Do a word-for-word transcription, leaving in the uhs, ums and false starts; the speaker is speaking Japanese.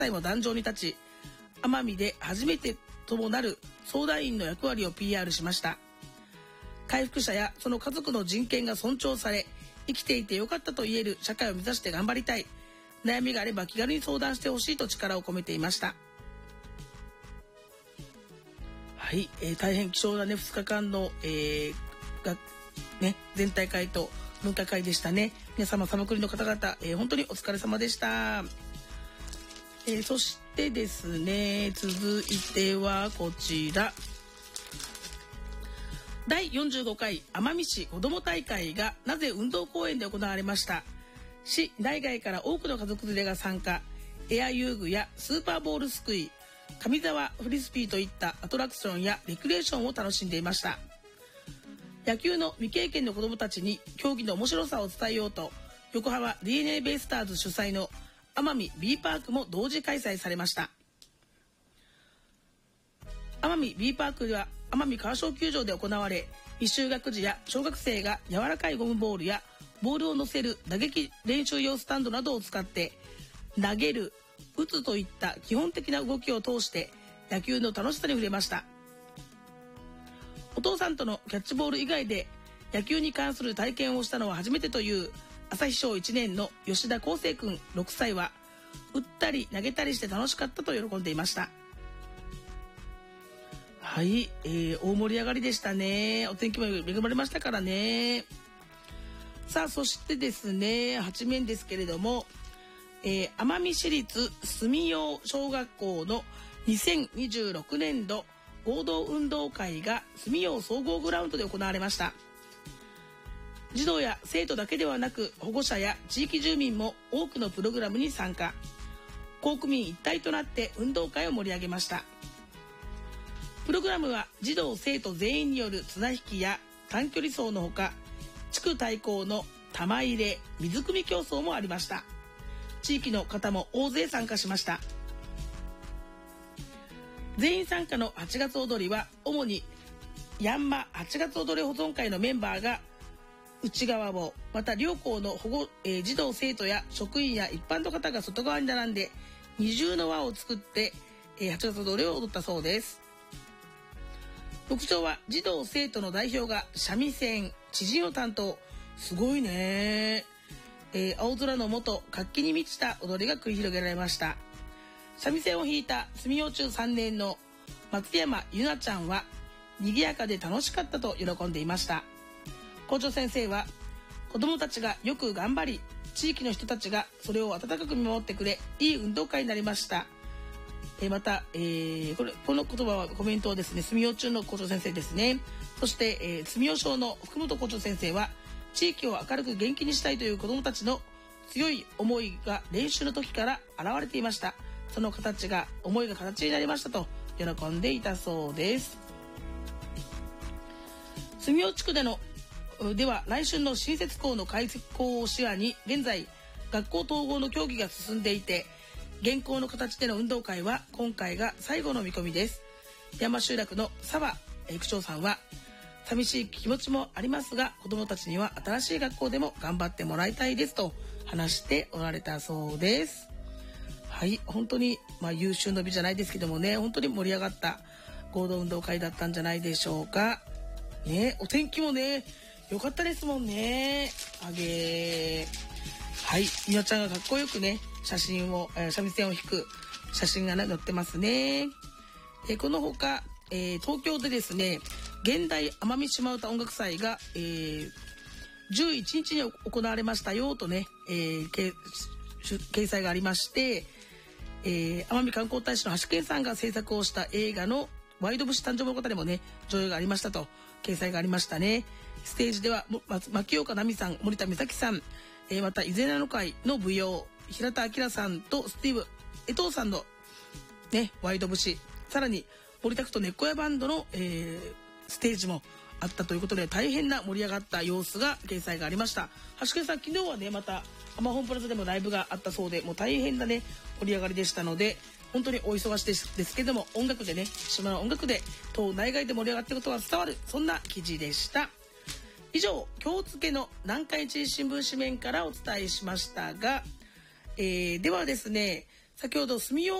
歳も壇上に立ち、奄美で初めてともなる相談員の役割を ピーアール しました。回復者やその家族の人権が尊重され、生きていてよかったと言える社会を目指して頑張りたい。悩みがあれば気軽に相談してほしいと力を込めていました。はい、えー、大変貴重なねふつかかんの、えー、がね全体会と文化会でしたね。皆様サマクリの方々、えー、本当にお疲れ様でした。えー、そしてですね、続いてはこちら。だいよんじゅうごかい奄美市子ども大会がなぜ運動公園で行われました。市内外から多くの家族連れが参加。エア遊具やスーパーボールすくい、上沢フリスピーといったアトラクションやレクリエーションを楽しんでいました。野球の未経験の子どもたちに競技の面白さを伝えようと、横浜 ディーエヌエー ベイスターズ主催の奄美 B パークも同時開催されました。奄美 B パークでは奄美川小球場で行われ、未就学児や小学生が柔らかいゴムボールやボールを乗せる打撃練習用スタンドなどを使って投げる、打つといった基本的な動きを通して野球の楽しさに触れました。お父さんとのキャッチボール以外で野球に関する体験をしたのは初めてという朝日小いちねんの吉田康生くんろくさいは、打ったり投げたりして楽しかったと喜んでいました。はい、えー、大盛り上がりでしたね。お天気も恵まれましたからね。さあ、そしてですね、はちめんですけれども、えー、奄美市立住用小学校のにせんにじゅうろくねんど合同運動会が住用総合グラウンドで行われました。児童や生徒だけではなく、保護者や地域住民も多くのプログラムに参加。校区民一体となって運動会を盛り上げました。プログラムは児童生徒全員による綱引きや短距離走のほか、地区対抗の玉入れ、水汲み競争もありました。地域の方も大勢参加しました。全員参加のはちがつ踊りは主にヤンマはちがつ踊り保存会のメンバーが内側を、また両校の保護、えー、児童生徒や職員や一般の方が外側に並んで二重の輪を作って、えー、はちがつ踊りを踊ったそうです。特徴は児童生徒の代表が三味線、知人を担当。すごいね、えー、青空の下活気に満ちた踊りが繰り広げられました。三味線を弾いた住用中さんねんの松山ゆなちゃんは賑やかで楽しかったと喜んでいました。校長先生は、子どもたちがよく頑張り、地域の人たちがそれを温かく見守ってくれ、いい運動会になりました。えー、また、えー、これこの言葉はコメントをですね、住用中の校長先生ですね。そして、えー、住用小の福本校長先生は、地域を明るく元気にしたいという子どもたちの強い思いが練習の時から現れていました。その形が思いが形になりましたと喜んでいたそうです。住用地区でのでは来春の新設校の開校を視野に現在学校統合の協議が進んでいて、現行の形での運動会は今回が最後の見込みです。山集落の澤区長さんは、寂しい気持ちもありますが、子どもたちには新しい学校でも頑張ってもらいたいですと話しておられたそうです。はい、本当に、まあ、優秀の美じゃないですけどもね、本当に盛り上がった合同運動会だったんじゃないでしょうか。ね、お天気もね、良かったですもんね。あげー。はい、みなちゃんがかっこよくね、写真を、えー、三味線を弾く写真が、ね、載ってますね。えー、このほか、えー、東京でですね、現代奄美島唄音楽祭が、えー、じゅういちにちに行われましたよとね、えー、掲載がありまして、えー、奄美観光大使の橋健さんが制作をした映画のワイド節誕生物語もね、上映がありましたと掲載がありましたね。ステージでは牧岡奈美さん、森田美咲さん、えー、また伊勢名の会の舞踊平田明さんとスティーブ江藤さんのねワイド節、さらに森田区と猫屋バンドの、えー、ステージもあったということで、大変な盛り上がった様子が掲載がありました。橋健さん、昨日はねまたアマホンプラザでもライブがあったそうで、もう大変なね盛り上がりでしたので、本当にお忙しいですですけども、音楽でね、島の音楽で島内外で盛り上がっていることが伝わる、そんな記事でした。以上、今日付の南海地新聞紙面からお伝えしましたが、えー、ではですね、 先ほど住用